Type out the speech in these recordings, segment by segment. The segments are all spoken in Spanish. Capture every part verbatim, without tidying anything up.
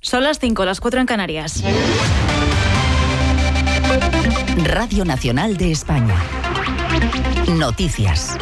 Son las cinco, las cuatro en Canarias. Radio Nacional de España. Noticias.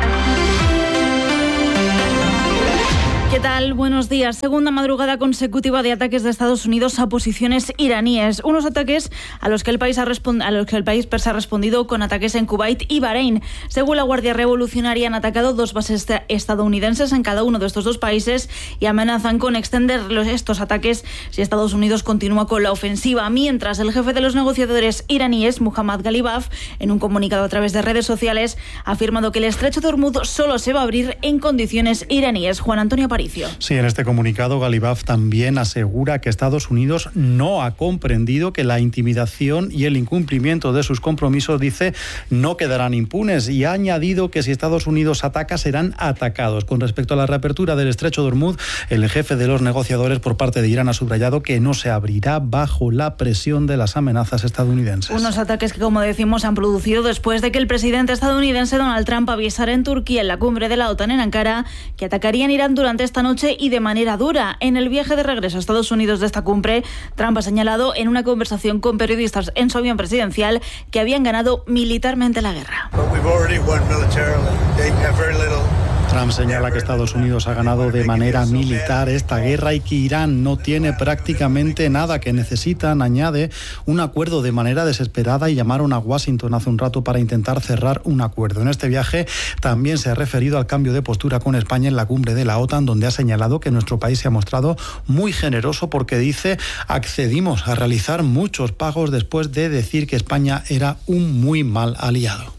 ¿Qué tal? Buenos días. Segunda madrugada consecutiva de ataques de Estados Unidos a posiciones iraníes. Unos ataques a los que el país ha respond- a los que el país persa ha respondido con ataques en Kuwait y Bahrein. Según la Guardia Revolucionaria, han atacado dos bases estadounidenses en cada uno de estos dos países y amenazan con extender los, estos ataques si Estados Unidos continúa con la ofensiva. Mientras, el jefe de los negociadores iraníes, Muhammad Ghalibaf, en un comunicado a través de redes sociales, ha afirmado que el estrecho de Hormuz solo se va a abrir en condiciones iraníes. Juan Antonio Aparicio. Sí, en este comunicado Ghalibaf también asegura que Estados Unidos no ha comprendido que la intimidación y el incumplimiento de sus compromisos, dice, no quedarán impunes, y ha añadido que si Estados Unidos ataca, serán atacados. Con respecto a la reapertura del estrecho de Hormuz, el jefe de los negociadores por parte de Irán ha subrayado que no se abrirá bajo la presión de las amenazas estadounidenses. Unos ataques que, como decimos, han producido después de que el presidente estadounidense Donald Trump avisara en Turquía en la cumbre de la OTAN en Ankara que atacarían Irán durante esta noche y de manera dura. En el viaje de regreso a Estados Unidos de esta cumbre, Trump ha señalado en una conversación con periodistas en su avión presidencial que habían ganado militarmente la guerra. Trump señala que Estados Unidos ha ganado de manera militar esta guerra y que Irán no tiene prácticamente nada, que necesitan, añade, un acuerdo de manera desesperada, y llamaron a Washington hace un rato para intentar cerrar un acuerdo. En este viaje también se ha referido al cambio de postura con España en la cumbre de la OTAN, donde ha señalado que nuestro país se ha mostrado muy generoso porque, dice, accedimos a realizar muchos pagos después de decir que España era un muy mal aliado.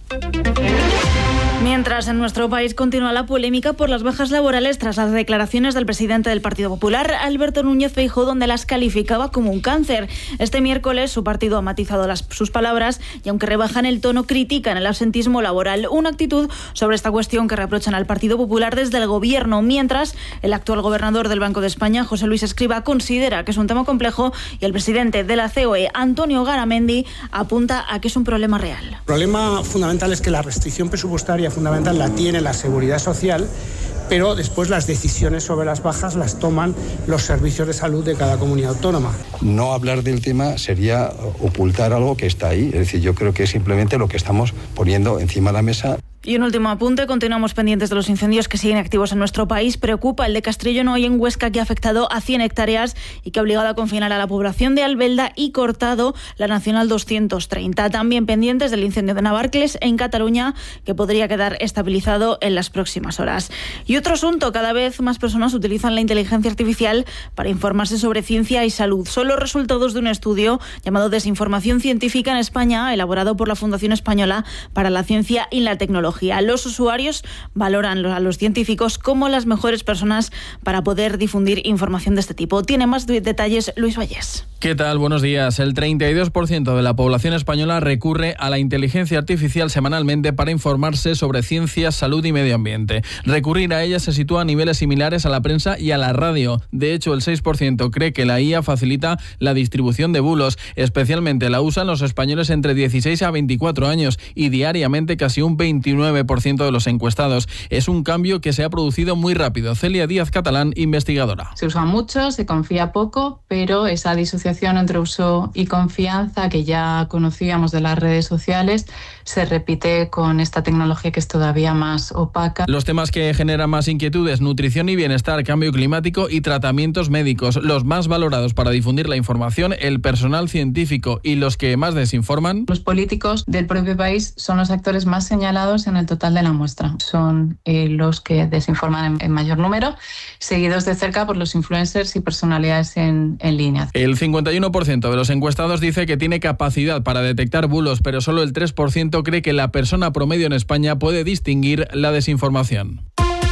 Mientras, en nuestro país continúa la polémica por las bajas laborales tras las declaraciones del presidente del Partido Popular, Alberto Núñez Feijóo, donde las calificaba como un cáncer. Este miércoles su partido ha matizado las, sus palabras y, aunque rebajan el tono, critican el absentismo laboral, una actitud sobre esta cuestión que reprochan al Partido Popular desde el Gobierno. Mientras, el actual gobernador del Banco de España, José Luis Escrivá, considera que es un tema complejo y el presidente de la C O E, Antonio Garamendi, apunta a que es un problema real. El problema fundamental es que la restricción presupuestaria fundamental la tiene la Seguridad Social, pero después las decisiones sobre las bajas las toman los servicios de salud de cada comunidad autónoma. No hablar del tema sería ocultar algo que está ahí. Es decir, yo creo que es simplemente lo que estamos poniendo encima de la mesa. Y un último apunte, continuamos pendientes de los incendios que siguen activos en nuestro país. Preocupa el de Castrillón hoy en Huesca, que ha afectado a cien hectáreas y que ha obligado a confinar a la población de Albelda y cortado la Nacional doscientos treinta. También pendientes del incendio de Navarcles en Cataluña, que podría quedar estabilizado en las próximas horas. Y otro asunto, cada vez más personas utilizan la inteligencia artificial para informarse sobre ciencia y salud. Son los resultados de un estudio llamado Desinformación Científica en España, elaborado por la Fundación Española para la Ciencia y la Tecnología. Los usuarios valoran a los científicos como las mejores personas para poder difundir información de este tipo. Tiene más detalles Luis Vallés. ¿Qué tal? Buenos días. El treinta y dos por ciento de la población española recurre a la inteligencia artificial semanalmente para informarse sobre ciencia, salud y medio ambiente. Recurrir a ella se sitúa a niveles similares a la prensa y a la radio. De hecho, el seis por ciento cree que la I A facilita la distribución de bulos. Especialmente la usan los españoles entre dieciséis a veinticuatro años y diariamente casi un veintinueve por ciento de los encuestados. Es un cambio que se ha producido muy rápido. Celia Díaz Catalán, investigadora. Se usa mucho, se confía poco, pero esa disociación entre uso y confianza que ya conocíamos de las redes sociales se repite con esta tecnología que es todavía más opaca. Los temas que generan más inquietudes: nutrición y bienestar, cambio climático y tratamientos médicos. Los más valorados para difundir la información, el personal científico, y los que más desinforman. Los políticos del propio país son los actores más señalados en el total de la muestra. Son eh, los que desinforman en, en mayor número, seguidos de cerca por los influencers y personalidades en, en línea. El cincuenta y uno por ciento de los encuestados dice que tiene capacidad para detectar bulos, pero solo el tres por ciento cree que la persona promedio en España puede distinguir la desinformación.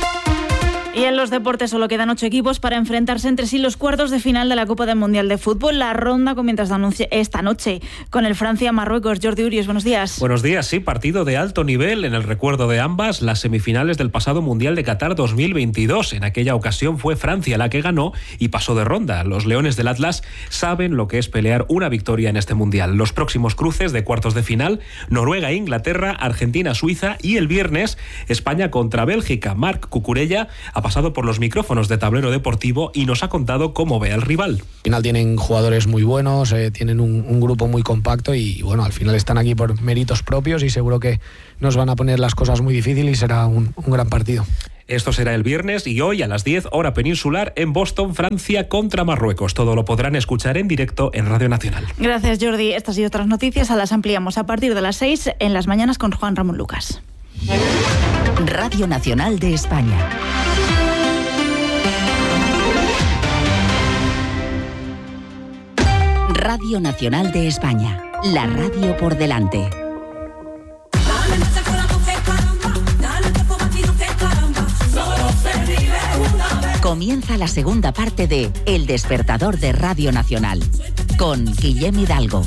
Y en los deportes solo quedan ocho equipos para enfrentarse entre sí los cuartos de final de la Copa del Mundial de Fútbol. La ronda comienza esta noche con el Francia-Marruecos. Jordi Urios, buenos días. Buenos días, sí, partido de alto nivel en el recuerdo de ambas, las semifinales del pasado Mundial de Qatar dos mil veintidós. En aquella ocasión fue Francia la que ganó y pasó de ronda. Los Leones del Atlas saben lo que es pelear una victoria en este Mundial. Los próximos cruces de cuartos de final: Noruega-Inglaterra, Argentina-Suiza y el viernes España contra Bélgica. Marc Cucurella ha pasado por los micrófonos de Tablero Deportivo y nos ha contado cómo ve al rival. Al final tienen jugadores muy buenos, eh, tienen un, un grupo muy compacto y bueno, al final están aquí por méritos propios y seguro que nos van a poner las cosas muy difíciles y será un, un gran partido. Esto será el viernes y hoy a las diez, hora peninsular, en Boston, Francia, contra Marruecos. Todo lo podrán escuchar en directo en Radio Nacional. Gracias, Jordi. Estas y otras noticias las ampliamos a partir de las seis en las mañanas con Juan Ramón Lucas. Radio Nacional de España. Radio Nacional de España. La radio por delante. Comienza la segunda parte de El Despertador de Radio Nacional con Guillem Hidalgo.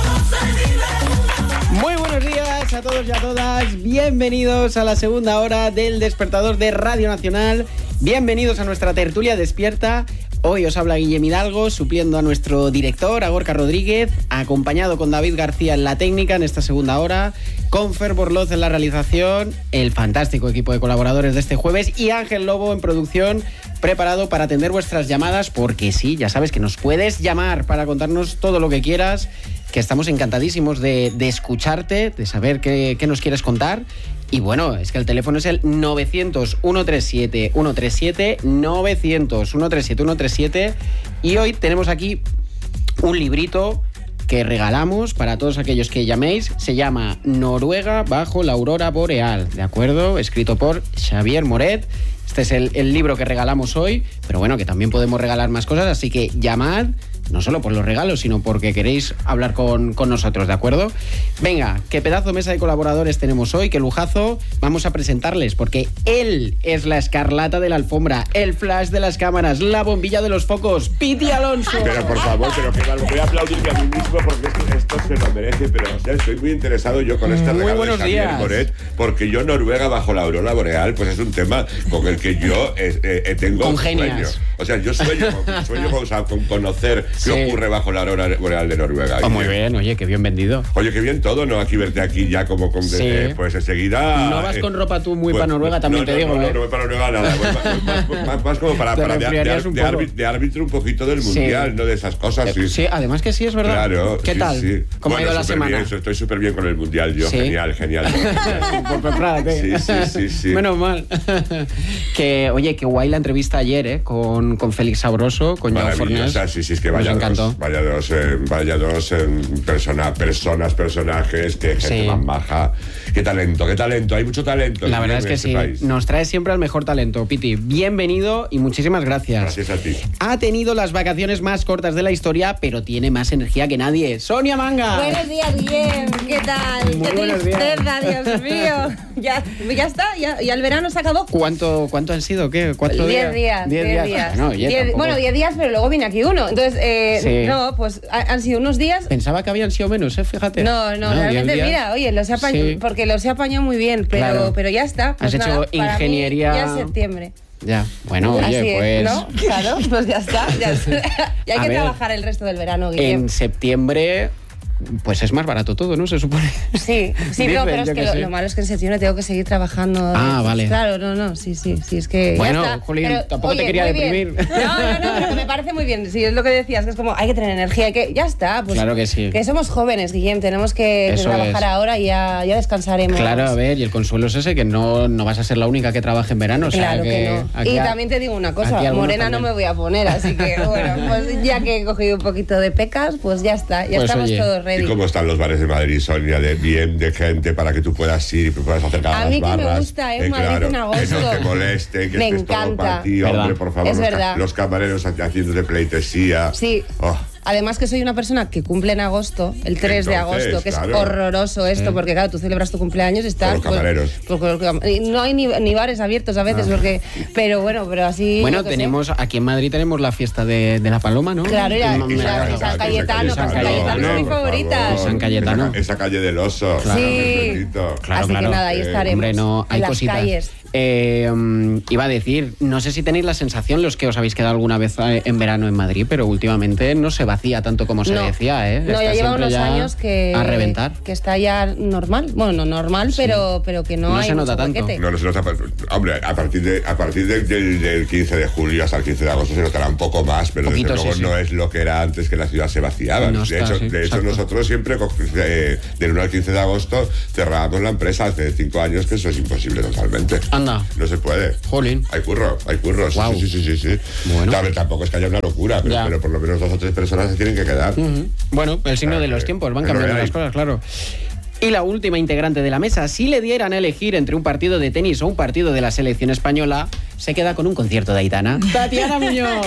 Muy buenos días a todos y a todas. Bienvenidos a la segunda hora del Despertador de Radio Nacional. Bienvenidos a nuestra tertulia despierta. Hoy os habla Guillem Hidalgo, supliendo a nuestro director, a Gorka Rodríguez, acompañado con David García en la técnica en esta segunda hora, con Fer Borloz en la realización, el fantástico equipo de colaboradores de este jueves y Ángel Lobo en producción, preparado para atender vuestras llamadas, porque sí, ya sabes que nos puedes llamar para contarnos todo lo que quieras, que estamos encantadísimos de, de escucharte, de saber qué, qué nos quieres contar. Y bueno, es que el teléfono es el novecientos, ciento treinta y siete, ciento treinta y siete, novecientos, ciento treinta y siete, ciento treinta y siete. Y hoy tenemos aquí un librito que regalamos para todos aquellos que llaméis. Se llama Noruega bajo la aurora boreal, ¿de acuerdo? Escrito por Xavier Moret. Este es el, el libro que regalamos hoy, pero bueno, que también podemos regalar más cosas, así que llamad, no solo por los regalos, sino porque queréis hablar con, con nosotros, ¿de acuerdo? Venga, qué pedazo de mesa de colaboradores tenemos hoy, qué lujazo. Vamos a presentarles, porque él es la escarlata de la alfombra, el flash de las cámaras, la bombilla de los focos, Piti Alonso. Pero por favor, pero que voy a aplaudirme a mí mismo porque esto, esto se lo merece, pero o sea, estoy muy interesado yo con este muy regalo de Xavier días. Moret, porque yo Noruega bajo la aurora boreal, pues es un tema con el que yo eh, eh, tengo un sueño. O sea, yo sueño, sueño con, con conocer Sí. qué ocurre bajo la aurora boreal de Noruega. Oh, muy bien, oye, qué bien vendido. Oye, qué bien todo, ¿no? Aquí verte aquí ya como con... Sí. Eh, pues enseguida... No vas eh, con ropa tú muy pues, para Noruega, también no, te no, digo, no, ¿eh? No, no, no para Noruega nada. Voy más, más, más, más como para, Te para de, de, resfriarías de, un de, poco. árbitro, de árbitro un poquito del mundial, Sí. ¿no? De esas cosas, Eh, sí. Sí, además que sí, es verdad. Claro. ¿Qué sí, tal? Sí. ¿Cómo bueno, ha ido la semana? Bien, estoy súper bien con el mundial, yo. ¿Sí? Genial, genial. Pues prepárate. Sí, sí, sí, sí. Menos mal. Que, oye, qué guay la entrevista ayer, ¿eh? Con, con Félix Sabroso, con Joao Fornés. Maravillosa, sí, sí, es que vaya Nos encantó. dos, vaya dos, eh, vaya dos eh, persona, personas, personajes, que gente Sí. más maja. Qué talento, qué talento, hay mucho talento. La verdad en es que este sí, país. nos trae siempre al mejor talento. Piti, bienvenido y muchísimas gracias. Gracias a ti. Ha tenido las vacaciones más cortas de la historia, pero tiene más energía que nadie. ¡Sonia Manga! Buenos días, Guillem. ¿Qué tal? Muy ¡Qué buenos días. tristeza, Dios mío! Ya, ya está, ya, ya el verano se acabó. ¿Cuánto, ¿Cuánto han sido? ¿Qué? ¿Cuatro Diez días. Diez diez días. días. Bueno, oye, Diez- tampoco- bueno, diez días, pero luego viene aquí uno. Entonces, eh, Sí. no, pues ha- han sido unos días. Pensaba que habían sido menos, ¿eh? Fíjate. No, no, diez realmente, días. mira, oye, los he apañado, Sí. porque los he apañado muy bien, pero, Claro. pero ya está. Pues Has hecho nada, para mí ingeniería- ya es septiembre. Ya, bueno, Así oye, es, pues... ¿no? Claro, pues ya está. Ya, ya hay A que ver, trabajar el resto del verano, Guillem. En septiembre, pues es más barato todo, ¿no? Se supone. Sí, sí, Dicen, no, pero es yo que qué lo, sé. lo malo es que en septiembre tengo que seguir trabajando. Ah, Eh, vale. Claro, no, no, sí, sí, sí, es que Bueno, ya está. Jolín, Pero, tampoco te oye, quería muy bien. deprimir. No, no, no, pero que me parece muy bien. Sí, es lo que decías, que es como hay que tener energía, hay que ya está. Pues, Claro que sí. Que somos jóvenes, Guillem, tenemos que, que Eso trabajar es. ahora y ya, ya descansaremos. Claro, a ver, y el consuelo es ese, que no, no vas a ser la única que trabaje en verano. o sea, Claro que, no. aquí Y a- también te digo una aquí cosa, algunos morena no también. me voy a poner, así que bueno, pues ya que he cogido un poquito de pecas, pues ya está, ya Pues, estamos oye, todos ready. ¿Y cómo están los bares de Madrid, Sonia? De bien, de gente, para que tú puedas ir y puedas acercar a, A las mí que me barras. gusta, ¿eh? Eh, Madrid claro, en agosto. Que no te moleste, que Me estés todo encanta. para ti, ¿Verdad? hombre, por favor. Es los, ca- verdad. los camareros haciéndote pleitesía. Sí. Oh. Además que soy una persona que cumple en agosto, el tres de Entonces, agosto, que claro. es horroroso esto, Mm. porque claro, tú celebras tu cumpleaños y estás... Con los camareros. pues, pues, con los- y no hay ni, ni bares abiertos a veces, Ah. porque... Pero bueno, pero así... Bueno, yo qué sé. tenemos, aquí en Madrid tenemos la fiesta de, de la Paloma, ¿no? Claro, y la- En- y la- en- y San Cayetano, San Cayetano es mi favorita. San Cayetano. Esa, esa calle del oso. Claro. Sí. Bendito. Claro, Así claro. que nada, ahí Eh, estaremos. hombre, no, hay en las cositas. calles. Eh, iba a decir, no sé si tenéis la sensación, los que os habéis quedado alguna vez en verano en Madrid, pero últimamente no se vacía tanto como se no. decía, ¿eh? No, está ya lleva unos años que... A reventar. Que está ya normal. Bueno, no normal, sí. pero, pero que no, no hay se nota mucho tanto. boquete. No, no se nota. Hombre, a partir, de, a partir de, del, del quince de julio hasta el quince de agosto se notará un poco más, pero Poquito, desde luego sí, sí. no es lo que era antes, que la ciudad se vaciaba. No de está, hecho, sí, de hecho exacto. nosotros siempre, eh, del uno al quince de agosto, cerrábamos la empresa hace cinco años, que eso es imposible totalmente. Anda. No se puede. Jolín. Hay curro, hay curro. Sí, Wow. sí, sí, sí, sí. Bueno. A ver, tampoco es que haya una locura, pero, pero por lo menos dos o tres personas se tienen que quedar. Uh-huh. Bueno, el signo de los tiempos, van cambiando las cosas, claro. Y la última integrante de la mesa, si le dieran a elegir entre un partido de tenis o un partido de la selección española, se queda con un concierto de Aitana. ¡Tatiana Muñoz!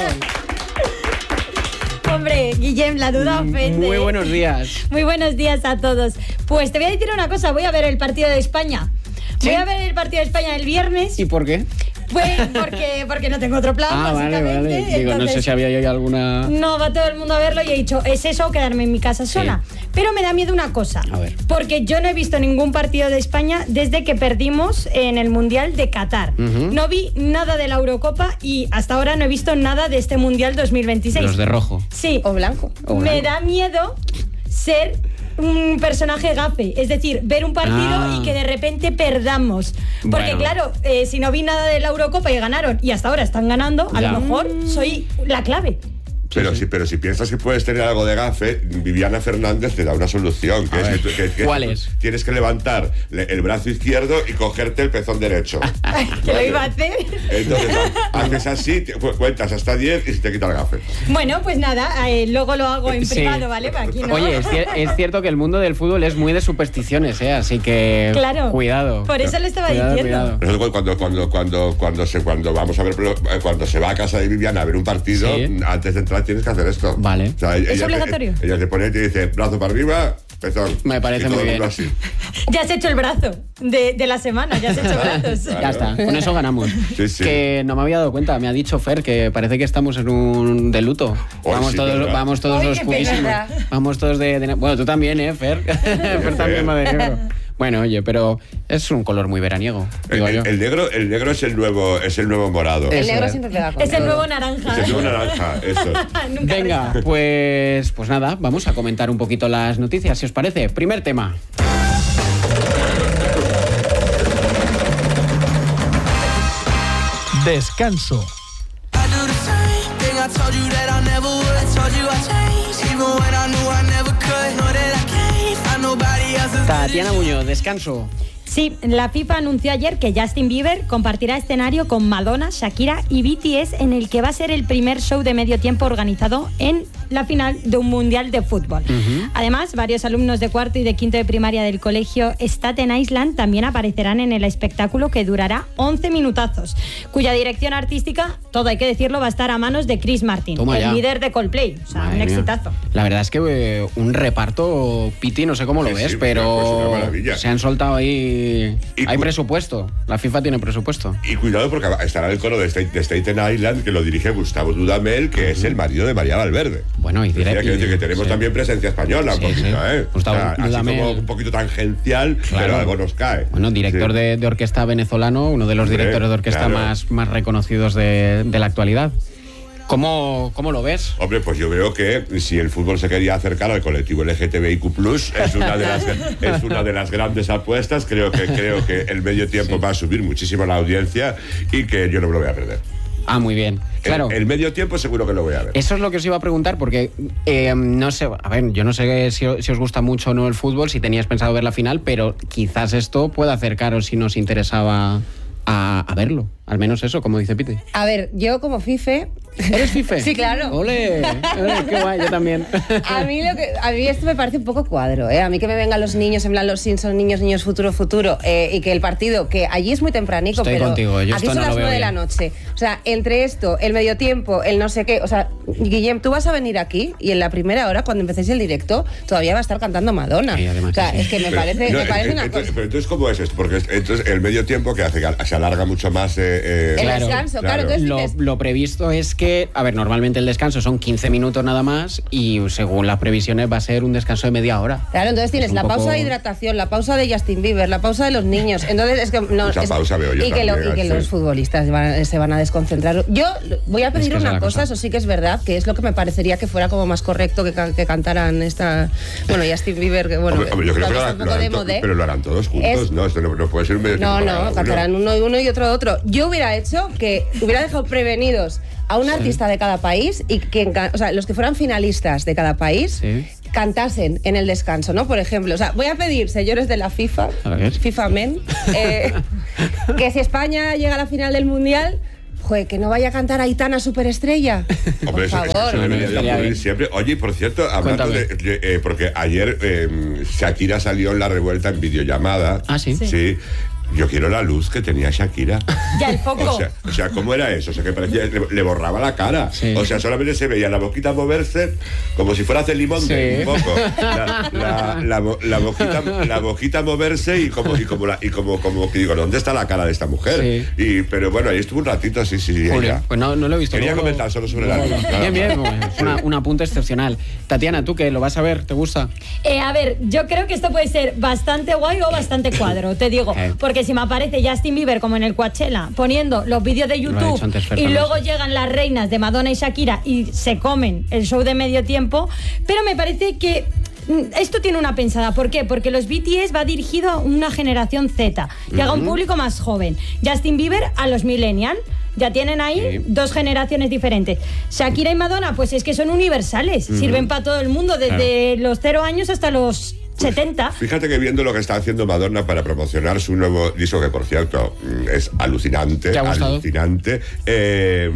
Hombre, Guillem, la duda ofende. Muy buenos días. Muy buenos días a todos. Pues te voy a decir una cosa, voy a ver el partido de España. ¿Sí? Voy a ver el partido de España el viernes. ¿Y por qué? Pues porque, porque no tengo otro plan, Ah, vale, básicamente. vale. Digo, Entonces, no sé si había yo alguna... no, va todo el mundo a verlo y he dicho, es eso o quedarme en mi casa sola. Pero me da miedo una cosa. A ver. Porque yo no he visto ningún partido de España desde que perdimos en el Mundial de Qatar. Uh-huh. No vi nada de la Eurocopa y hasta ahora no he visto nada de este Mundial dos mil veintiséis. Los de rojo. Sí. O blanco. O Me blanco. da miedo ser un personaje gafe, es decir, ver un partido Ah. y que de repente perdamos. Porque Bueno. claro, eh, si no vi nada de la Eurocopa y ganaron y hasta ahora están ganando, a Ya. lo mejor soy la clave. Pero, sí. Si, pero si piensas que puedes tener algo de gafe, Viviana Fernández te da una solución. Que A es ver, que, tú- que- que ¿cuál tú es? Tienes que levantar le- el brazo izquierdo y cogerte el pezón derecho. Que lo iba a hacer. Entonces, ha- haces así, te- cu- cuentas hasta diez y se te quita el gafe. Bueno, pues nada, eh, luego lo hago en Sí. privado, ¿vale? Para aquí no. Oye, es, cier- es cierto que el mundo del fútbol es muy de supersticiones, ¿eh? Así que Claro. cuidado. Por eso le estaba Cuidado, diciendo. cuidado. Nosotros cuando, cuando, cuando, cuando, se, cuando vamos a ver, cuando se va a casa de Viviana a ver un partido, Sí. antes de entrar tienes que hacer esto. Vale. O sea, ella ¿Es te- obligatorio? Ella te pone y te dice, brazo para arriba, pezón. Me parece Y todo muy el mundo bien. así. Ya has hecho el brazo de, de la semana, ya has hecho brazos. Ya está, con eso ganamos. Sí, sí. Que no me había dado cuenta, me ha dicho Fer que parece que estamos en un de luto. Hoy Vamos sí, todos, ¿verdad? vamos todos Hoy los qué purísimos. pena. Vamos todos de, de- Bueno, tú también, ¿eh, Fer? Fer también va de negro. Bueno, oye, pero es un color muy veraniego, El, digo yo. el- el negro, el negro es el nuevo, es el nuevo morado. El Eso negro es. siempre pega con Es el todo. nuevo naranja. Es el nuevo naranja, eso. Nunca Venga, pues, pues nada, vamos a comentar un poquito las noticias, si os parece. Primer tema. Descanso. Tatiana Muñoz, descanso. Sí, la FIFA anunció ayer que Justin Bieber compartirá escenario con Madonna, Shakira y B T S en el que va a ser el primer show de medio tiempo organizado en la final de un mundial de fútbol. Uh-huh. Además, varios alumnos de cuarto y de quinto de primaria del colegio Staten Island también aparecerán en el espectáculo que durará once minutazos, cuya dirección artística, todo hay que decirlo, va a estar a manos de Chris Martin, Toma el ya. líder de Coldplay. O sea, Madre un mía. exitazo. La verdad es que eh, un reparto, Piti, no sé cómo lo Sí, ves, sí, pues una pero maravilla. se han soltado ahí... Y Hay cu- presupuesto, la FIFA tiene presupuesto. Y cuidado porque estará el coro de, State, de Staten Island, que lo dirige Gustavo Dudamel, que es el marido de María Valverde. Bueno, y O sea, diré- que, que tenemos sí. también presencia española, un Sí, poquito, sí. ¿eh? Gustavo O sea, así Dudamel. como un poquito tangencial, Claro. pero algo nos cae. Bueno, director Sí. de, de orquesta venezolano, uno de los Hombre, directores de orquesta claro. más, más reconocidos de, de la actualidad. ¿Cómo, ¿Cómo lo ves? Hombre, pues yo veo que si el fútbol se quería acercar al colectivo L G T B I Q plus, es una de las, es una de las grandes apuestas. Creo que, creo que el medio tiempo Sí. va a subir muchísimo la audiencia y que yo no me lo voy a perder. Ah, muy bien. Claro. El, el medio tiempo seguro que lo voy a ver. Eso es lo que os iba a preguntar, porque eh, no sé, a ver, yo no sé si, si os gusta mucho o no el fútbol, si teníais pensado ver la final, pero quizás esto pueda acercaros si nos interesaba a, a verlo. Al menos eso, como dice Piti. A ver, yo como FIFE... ¿Eres FIFE? Sí, claro. ¡Ole! ¡Ole, qué guay! Yo también. A mí, lo que, a mí esto me parece un poco cuadro, ¿eh? A mí que me vengan los niños, en plan los Simpsons, niños, niños, futuro, futuro, eh, y que el partido, que allí es muy tempranico, Estoy pero contigo, yo aquí esto son no las lo veo nueve de la bien. noche. O sea, entre esto, el medio tiempo, el no sé qué, o sea, Guillem, tú vas a venir aquí y en la primera hora, cuando empecéis el directo, todavía va a estar cantando Madonna. Sí, además o sea, que sí. es que me Pero- parece, no, me parece eh, una entonces, cosa... pero entonces, ¿cómo es esto? Porque es- entonces el medio tiempo que hace que se alarga mucho más eh, eh, el claro, descanso, claro. claro lo, dices... lo previsto es que, a ver, normalmente el descanso son quince minutos nada más y según las previsiones va a ser un descanso de media hora. Claro, entonces tienes la poco... pausa de hidratación, la pausa de Justin Bieber, la pausa de los niños. Entonces es que no, Esa es, pausa veo yo y, que lo, también, y que sí. los futbolistas van, se van a desconcentrar. Yo voy a pedir es que una cosa, cosa, eso sí que es verdad, que es lo que me parecería que fuera como más correcto que, que cantaran esta, bueno, Justin Bieber, que bueno, hombre, hombre, yo creo que lo harán, un poco de to, modé. Pero lo harán todos juntos, es, ¿no? Esto no, no puede ser un medio No, no, cantarán uno y uno y otro otro. Yo hubiera hecho que hubiera dejado prevenidos a un sí. artista de cada país y que, o sea, los que fueran finalistas de cada país sí. cantasen en el descanso, ¿no? Por ejemplo, o sea, voy a pedir, señores de la FIFA, FIFA Men, eh, que si España llega a la final del Mundial, joder, que no vaya a cantar Aitana Superestrella. Hombre, por eso, favor. eso debería de ocurrir siempre. Oye, por cierto, hablando de, de eh, porque ayer eh, Shakira salió en la revuelta en videollamada. Ah, sí. Sí. sí. Yo quiero la luz que tenía Shakira. Ya, el foco. O sea, o sea, ¿cómo era eso? O sea, que parecía, le, le borraba la cara. Sí. O sea, solamente se veía la boquita moverse como si fuera Celimonde, sí. un poco. La, la, la, la, boquita, la boquita moverse y como, y como, la, y como, como que digo, ¿dónde está la cara de esta mujer? Sí. Y, pero bueno, ahí estuvo un ratito, sí, sí. Joder, pues no, no lo he visto. Quería no, comentar solo sobre no, la luz. Bien, bien, pues, una, un apunte excepcional. Tatiana, ¿tú qué? ¿Lo vas a ver? ¿Te gusta? Eh, a ver, yo creo que esto puede ser bastante guay o bastante cuadro, te digo. Eh. Porque si me aparece ya Justin Bieber como en el Coachella poniendo los vídeos de YouTube y luego llegan las reinas de Madonna y Shakira y se comen el show de medio tiempo, pero me parece que esto tiene una pensada. ¿Por qué? Porque los B T S va dirigido a una generación Z, llega a un público más joven. Justin Bieber a los millennials. Ya tienen ahí sí. dos generaciones diferentes. Shakira y Madonna, pues es que son universales, uh-huh. sirven para todo el mundo, desde claro. los cero años hasta los pues setenta. Fíjate que viendo lo que está haciendo Madonna para promocionar su nuevo disco, que por cierto es alucinante, ¿te ha gustado? alucinante, eh,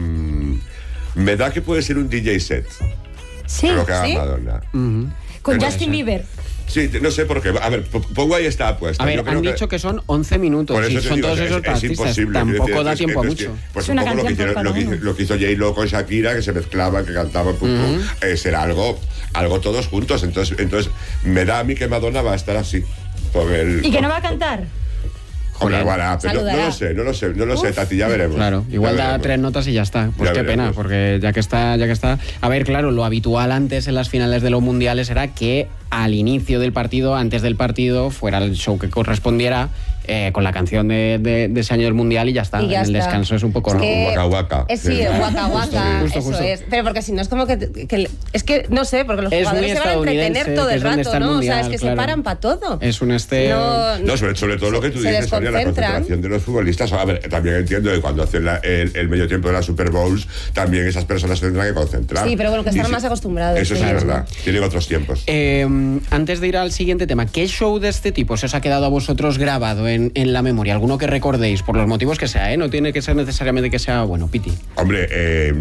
me da que puede ser un D J set. Sí, lo que haga ¿sí? Madonna. Uh-huh. Con Justin Bieber. Sí, no sé por qué. A ver, pongo ahí esta apuesta. A ver, han dicho que... que son once minutos. Por eso y son digo, todos es, esos es artistas. imposible. Tampoco decir, da es, tiempo es, a es, mucho. Pues es un una poco lo que, hicieron, lo, que, lo que hizo J-Lo con Shakira, que se mezclaban, que cantaban, pum, pum, uh-huh. eh, será algo, algo todos juntos. Entonces, entonces, me da a mí que Madonna va a estar así. Por el, ¿Y que no va a cantar? Joder, bueno, pero no, no lo sé, no lo sé, no lo Uf. sé, Tati, ya veremos. Claro, igual ya da veremos. tres notas y ya está. Pues ya qué veremos. pena, porque ya que está, ya que está. A ver, claro, lo habitual antes en las finales de los mundiales era que al inicio del partido, antes del partido, fuera el show que correspondiera. Eh, con la canción de, de, de ese año del mundial y ya está. Y ya en el está. descanso es un poco. Es que, Waka Waka. Es, sí, Waka Waka. Justo, eso justo. es. Pero porque si no es como que, que. Es que no sé, porque los es jugadores se van a entretener todo el rato, ¿no? Mundial, o sea, es que claro. se paran para todo. Es un este. No, no sobre, sobre todo lo que tú dices, Sonia, la concentración de los futbolistas. A ver, también entiendo que cuando hacen la, el, el medio tiempo de la Super Bowls, también esas personas tendrán que concentrar. Sí, pero bueno, que están sí, más acostumbrados. Eso sí, es verdad. Tienen otros tiempos. Eh, antes de ir al siguiente tema, ¿qué show de este tipo se os ha quedado a vosotros grabado en, en la memoria? ¿Alguno que recordéis? Por los motivos que sea, ¿eh? No tiene que ser necesariamente que sea bueno, Piti. Hombre, eh,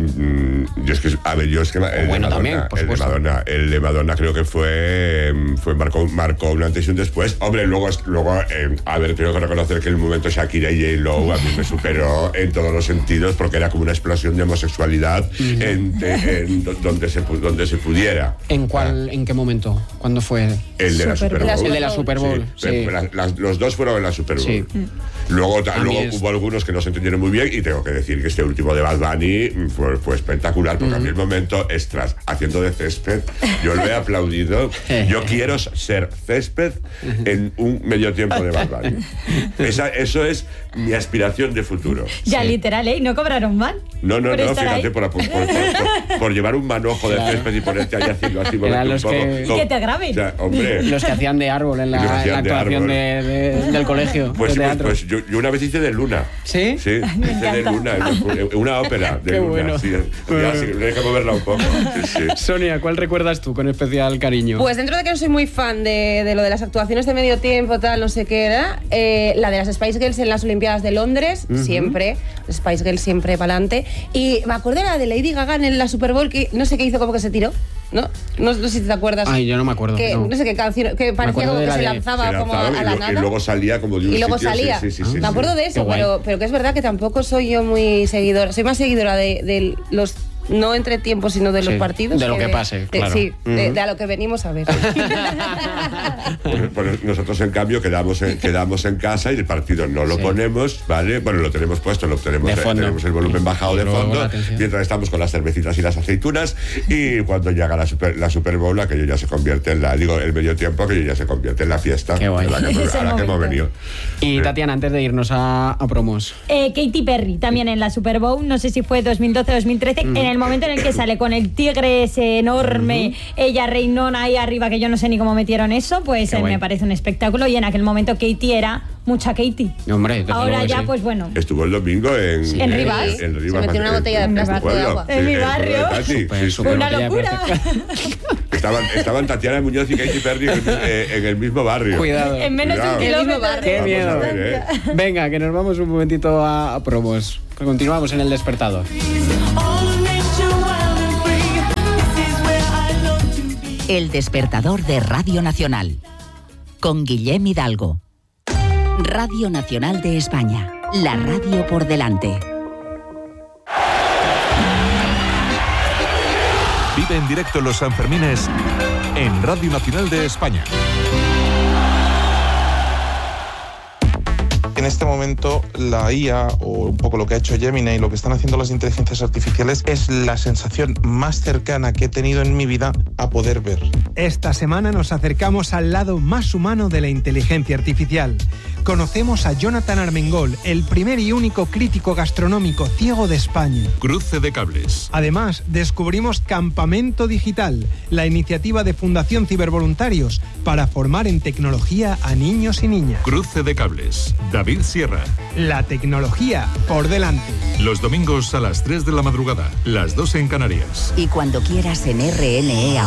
yo es que, a ver, yo es que el, bueno, de, Madonna, también, por el de Madonna, el de Madonna creo que fue, fue marcó, marcó un antes y un después. Hombre, luego, luego eh, a ver, tengo que reconocer que el momento Shakira y J-Lo a mí me superó en todos los sentidos porque era como una explosión de homosexualidad uh-huh. en, en, en donde, se, donde se pudiera. ¿En cuál, ah. en qué momento? ¿Cuándo fue? El de la Super Bowl. El de la Super Bowl, sí. sí. La, la, los dos fueron en la Super Bowl. Sí. Luego, luego es... hubo algunos que no se entendieron muy bien y tengo que decir que este último de Bad Bunny fue, fue espectacular porque mm. a mí el momento extras haciendo de césped yo lo he aplaudido. Yo quiero ser césped en un medio tiempo de Bad Bunny. Esa, eso es mi aspiración de futuro. Ya, sí. literal, ¿eh? ¿No cobraron mal? No, no, no, fíjate, por, por, por, por, por llevar un manojo de claro. césped y ponerte ahí haciendo así, moverte un poco. Que... Y que te graben. O sea, hombre, los que hacían de árbol en la, en la actuación de, de, del colegio. Pues, de pues, pues yo, yo una vez hice de Luna. ¿Sí? Sí, hice de Luna, una ópera de Qué Luna. Bueno. Sí, ya, sí, hay que moverla un poco. Sí, sí. Sonia, ¿cuál recuerdas tú con especial cariño? Pues dentro de que no soy muy fan de, de lo de las actuaciones de medio tiempo, tal, no sé qué era, eh, la de las Spice Girls en las Olimpiadas de Londres, uh-huh. siempre, Spice Girls siempre para adelante. Y me acuerdo de la de Lady Gaga en la Super Bowl, que no sé qué hizo, como que se tiró. ¿No? No, no sé si te acuerdas. Ay, yo no me acuerdo. Que, no. no sé qué canción, que parecía como que se lanzaba, se lanzaba como a, a la y lo, nada. Y luego salía como de un Y luego sitio, salía. Sí, sí, sí, sí, me acuerdo sí. de eso, pero, pero que es verdad que tampoco soy yo muy seguidora. Soy más seguidora de, de los no entre tiempos, sino de los Sí, partidos. de lo que de- pase, de- claro. Sí, de, Ujú. de a lo que venimos a ver. Pues, pues nosotros, en cambio, quedamos en, quedamos en casa y el partido no lo Sí. ponemos, ¿vale? Bueno, lo tenemos puesto, lo tenemos, De fondo. tenemos el volumen bajado de luego la fondo, atención. mientras estamos con las cervecitas y las aceitunas, y cuando llega la Super, la Super Bowl, aquello ya se convierte en la, digo, el medio tiempo, aquello ya se convierte en la fiesta Qué guay. a la que, hemos- Ese a la que hemos momento. venido. Y Tatiana, antes de irnos a, a promos. Eh, Katy Perry también en la Super Bowl, no sé si fue dos mil doce o dos mil trece, Mm. en el momento en el que sale con el tigre ese enorme, ella reinona ahí arriba, que yo no sé ni cómo metieron eso, pues Qué eh, guay. me parece un espectáculo, y en aquel momento Katy era mucha Katy. Hombre, desde Ahora luego que ya, sí. pues bueno. Estuvo el domingo en, Sí. ¿En Rivas? En, en Se Rivas, metió una en- botella de en tu plástico de pueblo. agua. En mi el pueblo barrio. de Tati. Súper, Sí, súper. Fue una botella de locura. Estaban, estaban Tatiana Muñoz y Katy Perry en, eh, en el mismo barrio. Cuidado. En menos de un Cuidado. El mismo kilómetro. barrio. Qué Vamos miedo. a ver, ¿eh? Venga, que nos vamos un momentito a, a promos. Que continuamos en el despertador. El despertador de Radio Nacional. Con Guillem Hidalgo. Radio Nacional de España. La radio por delante. Vive en directo los Sanfermines en Radio Nacional de España. En este momento la I A, o un poco lo que ha hecho Gemini y lo que están haciendo las inteligencias artificiales, es la sensación más cercana que he tenido en mi vida a poder ver. Esta semana nos acercamos al lado más humano de la inteligencia artificial. Conocemos a Jonathan Armengol, el primer y único crítico gastronómico ciego de España. Cruce de cables. Además, descubrimos Campamento Digital, la iniciativa de Fundación Cibervoluntarios para formar en tecnología a niños y niñas. Cruce de cables. David Sierra. La tecnología por delante. Los domingos a las tres de la madrugada, las dos en Canarias. Y cuando quieras en R N E ahora.